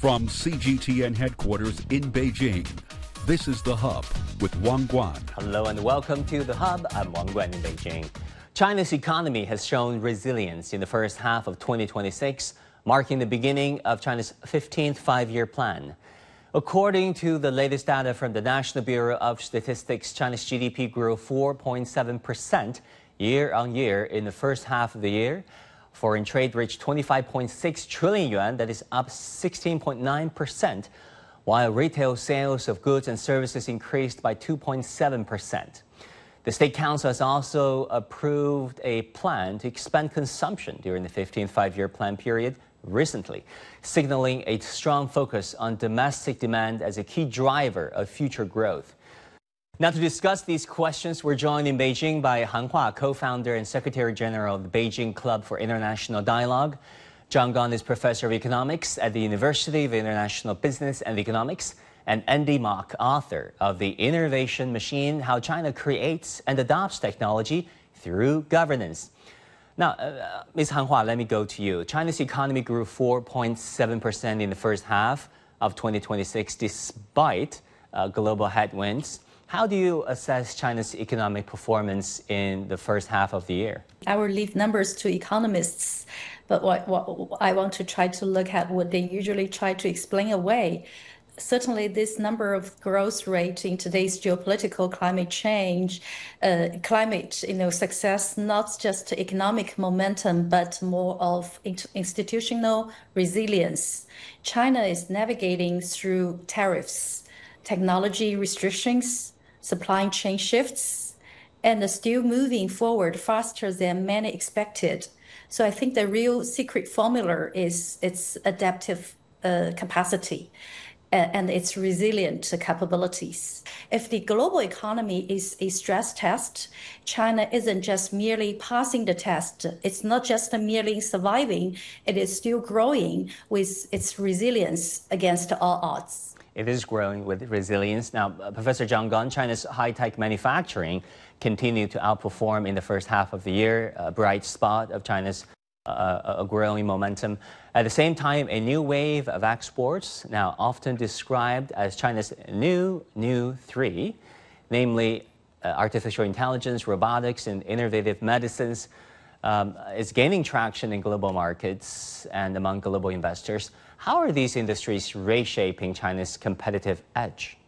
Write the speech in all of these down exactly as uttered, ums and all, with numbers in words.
From C G T N headquarters in Beijing, this is The Hub with Wang Guan. Hello and welcome to The Hub. I'm Wang Guan in Beijing. China's economy has shown resilience in the first half of twenty twenty-six, marking the beginning of China's fifteenth five-year plan. According to the latest data from the National Bureau of Statistics, China's G D P grew four point seven percent year on year in the first half of the year. Foreign trade reached twenty-five point six trillion yuan, that is up sixteen point nine percent, while retail sales of goods and services increased by two point seven percent. The State Council has also approved a plan to expand consumption during the fifteenth five-year plan period recently, signaling a strong focus on domestic demand as a key driver of future growth. Now, to discuss these questions, we're joined in Beijing by Han Hua, co-founder and Secretary General of the Beijing Club for International Dialogue. Zhang Gan is Professor of Economics at the University of International Business and Economics, and Andy Mok, author of The Innovation Machine: How China Creates and Adopts Technology Through Governance. Now, uh, Miz Han Hua, let me go to you. China's economy grew four point seven percent in the first half of twenty twenty-six, despite uh, global headwinds. How do you assess China's economic performance in the first half of the year? I will leave numbers to economists, but what, what I want to try to look at what they usually try to explain away. Certainly, this number of growth rate in today's geopolitical climate change, uh, climate, you know, success, not just economic momentum, but more of institutional resilience. China is navigating through tariffs, technology restrictions, supply chain shifts, and still moving forward faster than many expected. So I think the real secret formula is its adaptive uh, capacity and its resilient capabilities. If the global economy is a stress test, China isn't just merely passing the test. It's not just merely surviving. It is still growing with its resilience against all odds. It is growing with resilience. Now, uh, Professor Zhang Gan, China's high-tech manufacturing continued to outperform in the first half of the year, a bright spot of China's uh, a growing momentum. At the same time, a new wave of exports, now often described as China's new, new three, namely uh, artificial intelligence, robotics, and innovative medicines, um, is gaining traction in global markets and among global investors. How are these industries reshaping China's competitive edge?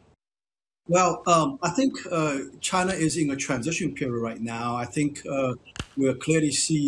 Well, um, I think uh, China is in a transition period right now. I think uh, we'll clearly see